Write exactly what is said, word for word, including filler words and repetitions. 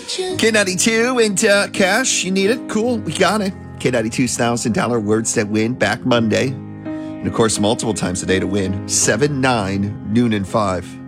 K ninety-two and uh, cash, you need it? Cool, we got it. K ninety-two's one thousand dollars words that win back Monday. And of course, multiple times a day to win. seven, nine, noon, and five.